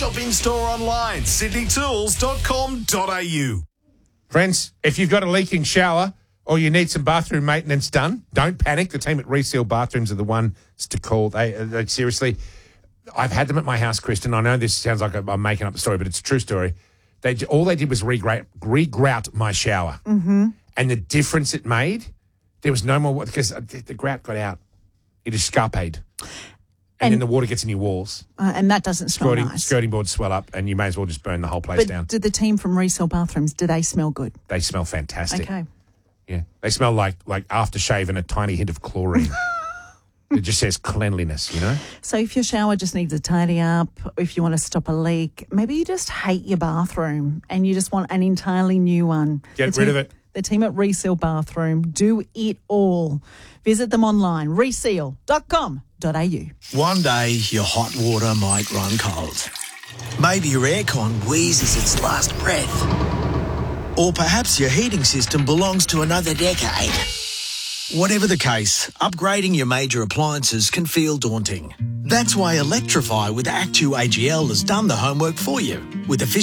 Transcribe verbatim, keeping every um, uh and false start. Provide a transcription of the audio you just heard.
Shop in-store online, sydney tools dot com dot a u. Friends, if you've got a leaking shower or you need some bathroom maintenance done, don't panic. The team at Reseal Bathrooms are the ones to call. They, they seriously, I've had them at my house, Kristen. I know this sounds like I'm making up the story, but it's a true story. They all they did was regrout, regrout my shower, Mm-hmm. and the difference it made, there was no more because the, the grout got out. It escaped, and, and then the water gets in your walls. Uh, and that doesn't smell Skirting, nice. skirting boards swell up, and you may as well just burn the whole place But down. did the team from Resale Bathrooms, do they smell good? They smell fantastic. Okay. Yeah, they smell like like aftershave and a tiny hint of chlorine. It just says cleanliness, you know? So if your shower just needs a tidy up, if you want to stop a leak, maybe you just hate your bathroom and you just want an entirely new one. Get The rid team- of it. The team at Reseal Bathroom do it all. Visit them online, reseal dot com dot a u. One day, your hot water might run cold. Maybe your aircon wheezes its last breath. Or perhaps your heating system belongs to another decade. Whatever the case, upgrading your major appliances can feel daunting. That's why Electrify with Actu A G L has done the homework for you. With efficient